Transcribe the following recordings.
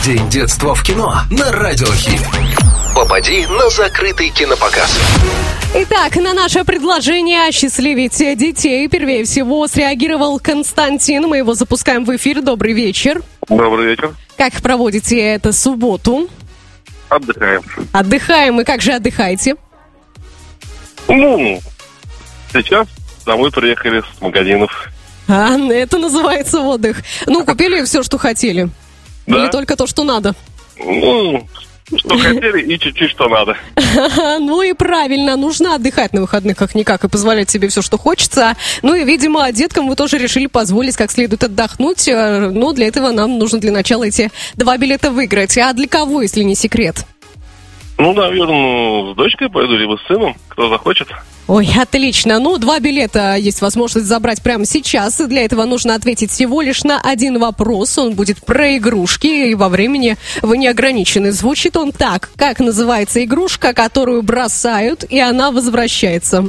День детства в кино на Радио Хит. Попади на закрытый кинопоказ. Итак, на наше предложение осчастливить детей первее всего среагировал Константин. Мы его запускаем в эфир. Добрый вечер. Добрый вечер. Как проводите эту субботу? Отдыхаем. Отдыхаем. И как же отдыхаете? Сейчас домой приехали с магазинов. Это называется отдых. Купили все, что хотели? Да. Или только то, что надо? Что хотели и чуть-чуть, что надо. И правильно, нужно отдыхать на выходных как-никак и позволять себе все, что хочется. И, видимо, деткам вы тоже решили позволить как следует отдохнуть. Но для этого нам нужно для начала эти 2 билета выиграть. А для кого, если не секрет? Наверное, с дочкой пойду, либо с сыном, кто захочет. Ой, отлично. 2 билета есть возможность забрать прямо сейчас. И для этого нужно ответить всего лишь на один вопрос. Он будет про игрушки, и во времени вы не ограничены. Звучит он так. Как называется игрушка, которую бросают, и она возвращается?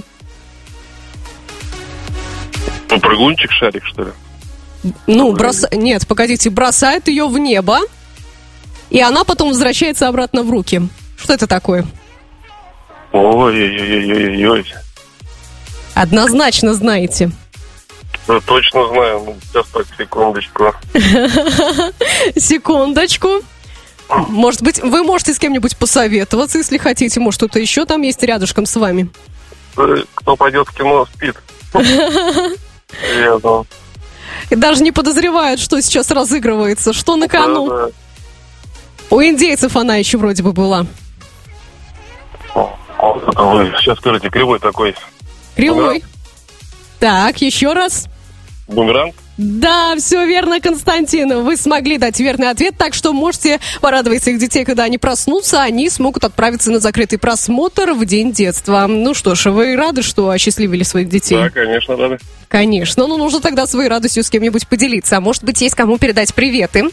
Прыгунчик, шарик, что ли? Нет, погодите, бросают ее в небо, и она потом возвращается обратно в руки. Что это такое? Ой-ой-ой-ой-ой. Однозначно знаете. Да, точно знаю. Сейчас так, секундочку. Секундочку. Может быть, вы можете с кем-нибудь посоветоваться, если хотите. Может, кто-то еще там есть рядышком с вами. Кто пойдет в кино, спит. И даже не подозревают, что сейчас разыгрывается. Что на кону? Да. У индейцев она еще вроде бы была. Вы сейчас скажите, кривой такой. Кривой. Бумеранг? Так, еще раз. Бумеранг? Да, все верно, Константин. Вы смогли дать верный ответ, так что можете порадовать своих детей, когда они проснутся. Они смогут отправиться на закрытый просмотр в День детства. Что ж, вы рады, что осчастливили своих детей? Да, конечно, рады. Конечно, нужно тогда своей радостью с кем-нибудь поделиться. А может быть, есть кому передать приветы?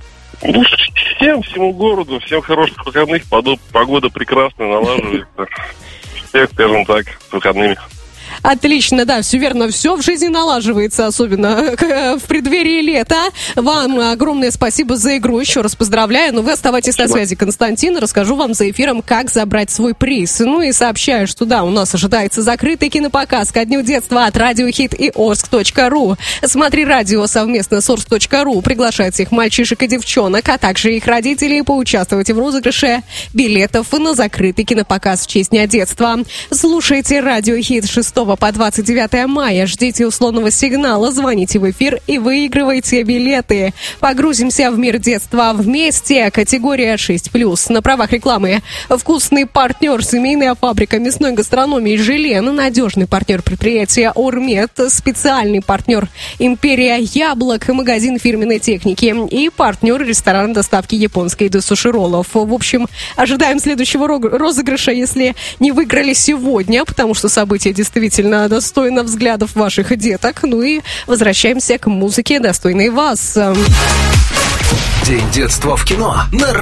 Всему городу, всем хороших выходных. Погода прекрасная, налаживается. Всех, скажем так, с выходными. Отлично, да, все верно, все в жизни налаживается, особенно в преддверии лета. Вам огромное спасибо за игру, еще раз поздравляю. Но вы оставайтесь на связи, Константин, расскажу вам за эфиром, как забрать свой приз. И сообщаю, что да, у нас ожидается закрытый кинопоказ ко Дню детства от Радио Хит и Орск.ру. Смотри радио совместно с Орск.ру приглашает всех мальчишек и девчонок, а также их родителей поучаствовать в розыгрыше билетов на закрытый кинопоказ в честь Дня детства. Слушайте Радио Хит 6 по 29 мая. Ждите условного сигнала, звоните в эфир и выигрывайте билеты. Погрузимся в мир детства вместе. Категория 6+. На правах рекламы. Вкусный партнер, семейная фабрика мясной гастрономии «Желен», надежный партнер предприятия «Ормет», специальный партнер «Империя Яблок», магазин фирменной техники и партнер ресторан доставки японской еды суши-роллов. В общем, ожидаем следующего розыгрыша, если не выиграли сегодня, потому что событие действительно достойно взглядов ваших деток. И возвращаемся к музыке, достойной вас. День детства в кино на